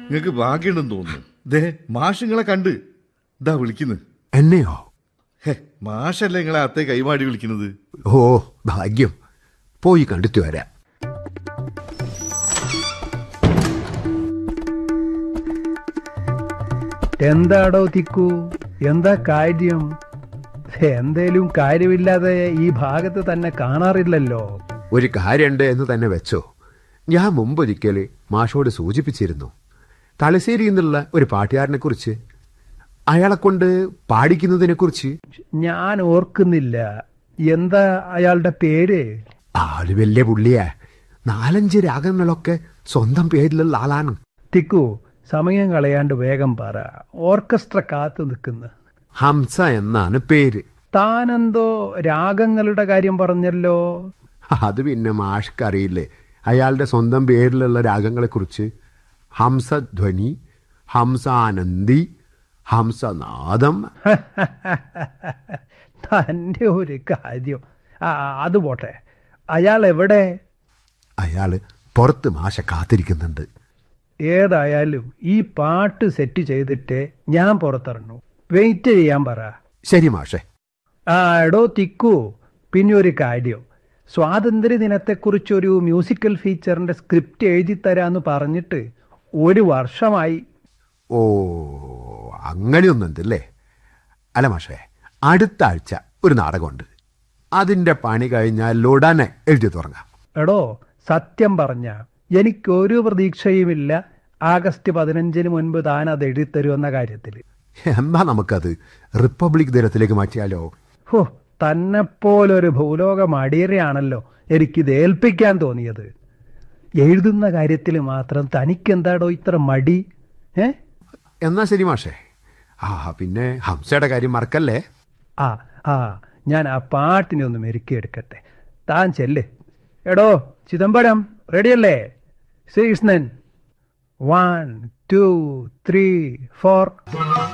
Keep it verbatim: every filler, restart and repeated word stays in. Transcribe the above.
നിങ്ങൾക്ക് ഭാഗ്യമുണ്ടെന്ന് തോന്നുന്നു. ദേ മാഷിങ്ങളെ കണ്ട് ഇതാ വിളിക്കുന്നു. എന്നെയോ? ഹേ, മാഷല്ലേ നിങ്ങളെ അത്തേ കൈമാടി വിളിക്കുന്നത്. ഓ ഭാഗ്യം. പോയി കണ്ടിട്ട് വരാം. എന്താടോ തിക്കു, എന്താ കാര്യം? എന്തേലും കാര്യമില്ലാതെ ഈ ഭാഗത്ത് തന്നെ കാണാറില്ലല്ലോ. ഒരു കാര്യമുണ്ട് എന്ന് തന്നെ വെച്ചോ. ഞാൻ മുമ്പൊരിക്കല് മാഷോട് സൂചിപ്പിച്ചിരുന്നു, തലശ്ശേരിയിൽ നിന്നുള്ള ഒരു പാട്ടുകാരനെ കുറിച്ച്, അയാളെ കൊണ്ട് പാടിക്കുന്നതിനെ കുറിച്ച്. ഞാൻ ഓർക്കുന്നില്ല. എന്താ അയാളുടെ പേര്? ആള് വലിയ പുള്ളിയാ. നാലഞ്ച് രാഗങ്ങളൊക്കെ സ്വന്തം പേരിലുള്ള ആളാണ്. തിക്കു, സമയം കളയാണ്ട് വേഗം പറ. ഓർക്കസ്ട്ര കാത്തു നിൽക്കുന്നു. ഹംസ എന്നാണ് പേര്. താനെന്തോ രാഗങ്ങളുടെ കാര്യം പറഞ്ഞല്ലോ. അത് പിന്നെ മാഷ്ക്കറിയില്ലേ അയാളുടെ സ്വന്തം പേരിലുള്ള രാഗങ്ങളെക്കുറിച്ച്? ഹംസധ്വനി, ഹംസാനന്ദി, ഹംസനാദം. തൻ്റെ ഒരു കാര്യം. ആ അത് പോട്ടെ. അയാൾ എവിടെ? അയാള് പുറത്ത് മാഷ കാത്തിരിക്കുന്നുണ്ട്. ഏതായാലും ഈ പാട്ട് സെറ്റ് ചെയ്തിട്ട് ഞാൻ പുറത്തിറങ്ങു. വെയിറ്റ് ചെയ്യാൻ പറ. ശരി മാഷെ. ആ എടോ തിക്കു, പിന്നെ ഒരു കാര്യം. സ്വാതന്ത്ര്യ ദിനത്തെക്കുറിച്ചൊരു മ്യൂസിക്കൽ ഫീച്ചറിന്റെ സ്ക്രിപ്റ്റ് എഴുതി തരാന്ന് പറഞ്ഞിട്ട് ഒരു വർഷമായി. ഓ അങ്ങനെയൊന്നുണ്ടല്ലേ? അല്ല മാഷേ, അടുത്ത ആഴ്ച ഒരു നാടകമുണ്ട്. അതിന്റെ പണി കഴിഞ്ഞാൽ ഉടനെ എഴുതി തുടങ്ങാം. എടോ സത്യം പറഞ്ഞ എനിക്കൊരു പ്രതീക്ഷയുമില്ല ആഗസ്റ്റ് പതിനഞ്ചിന് മുൻപ് താൻ അത് എഴുതിത്തരുമെന്ന കാര്യത്തിൽ. എന്നാ നമുക്കത് റിപ്പബ്ലിക് ദിനത്തിലേക്ക് മാറ്റിയാലോ? ഹോ, തന്നെപ്പോലൊരു ഭൂലോക മടിയരെയാണല്ലോ എനിക്കിത് ഏൽപ്പിക്കാൻ തോന്നിയത്. എഴുതുന്ന കാര്യത്തിൽ മാത്രം തനിക്കെന്താടോ ഇത്ര മടി? ഏ എന്നാ ശരി മാഷേ. ആ പിന്നെ ഹംസയുടെ കാര്യം മറക്കല്ലേ. ആ ആ ഞാൻ ആ പാട്ടിനെ ഒന്ന് മെരുക്കിയെടുക്കട്ടെ. താൻ ചെല്ല്. എടോ ചിദംബരം, റെഡിയല്ലേ? Sreekrishnan, one two three four.